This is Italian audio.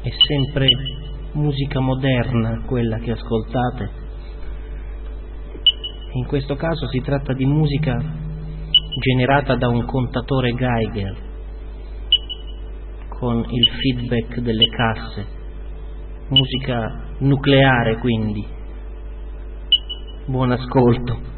è sempre musica moderna quella che ascoltate. In questo caso si tratta di musica generata da un contatore Geiger con il feedback delle casse, musica nucleare quindi. Buon ascolto.